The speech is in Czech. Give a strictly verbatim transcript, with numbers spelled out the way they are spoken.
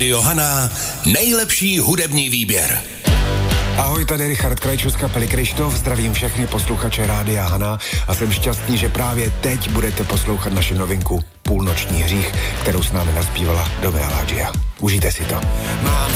Rádio Hana, nejlepší hudební výběr. Ahoj, tady Richard Krajčů z kapely Krištof, zdravím všechny posluchače Rádia Hana a jsem šťastný, že právě teď budete poslouchat naši novinku Půlnoční hřích, kterou s námi naspívala Dove Aladžia. Užijte si to. Mám